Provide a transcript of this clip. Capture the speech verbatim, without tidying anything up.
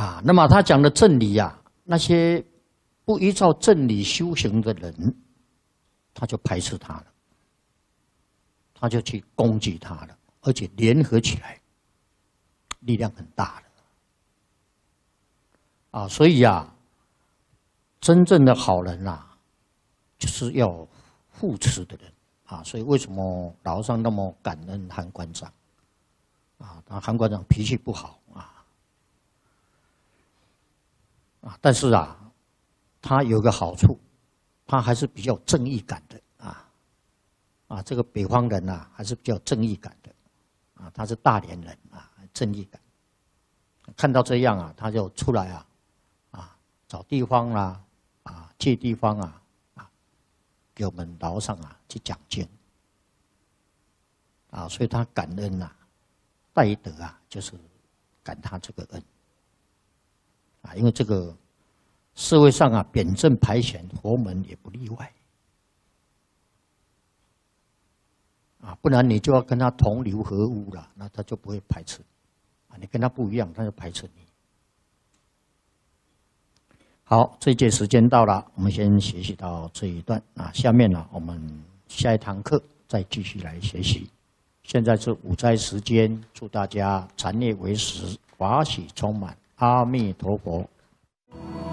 啊，那么他讲的正理啊，那些不依照正理修行的人，他就排斥他了，他就去攻击他了，而且联合起来，力量很大的。啊，所以啊，真正的好人啊，就是要护持的人啊。所以为什么老和尚那么感恩韩馆长？啊，他韩馆长脾气不好啊，啊，但是啊，他有个好处，他还是比较有正义感的啊，啊，这个北方人啊，还是比较有正义感的，啊，他是大连人啊，正义感。看到这样啊，他就出来啊，啊，找地方啦，啊，借地方啊，啊，给我们老和尚啊去讲经，啊，所以他感恩呐、啊。戴德啊，就是感他这个恩啊，因为这个社会上啊，贬正排遣，佛门也不例外啊，不然你就要跟他同流合污了，那他就不会排斥啊。你跟他不一样，他就排斥你。好，这一节时间到了，我们先学习到这一段啊，下面呢，我们下一堂课再继续来学习。现在是午斋时间，祝大家禅业为实，法喜充满，阿弥陀佛。